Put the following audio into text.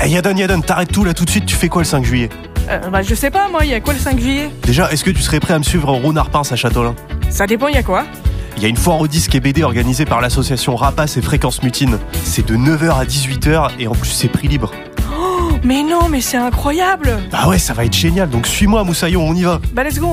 Yadan, t'arrêtes tout là tout de suite, tu fais quoi le 5 juillet? Je sais pas, moi, il y a quoi le 5 juillet? Déjà, est-ce que tu serais prêt à me suivre au Rounard-Pins à Châteaulin? Ça dépend, il y a quoi? Il y a une foire au disque et BD organisée par l'association Rapace et Fréquence Mutine. C'est de 9h à 18h et en plus c'est prix libre. Mais non, mais c'est incroyable! Bah ouais, ça va être génial, donc suis-moi Moussaillon, on y va. Bah let's go!